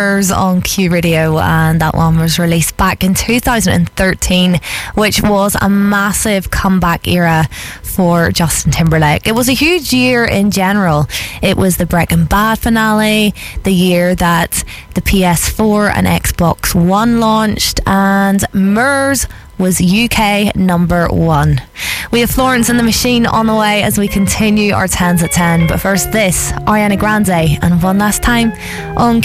on Q Radio, and that one was released back in 2013, which was a massive comeback era for Justin Timberlake. It was a huge year in general. It was the Breaking Bad finale, the year that the PS4 and Xbox One launched, and Murs was UK number 1. We have Florence and the Machine on the way as we continue our 10s at 10, but first this, Ariana Grande and One Last Time on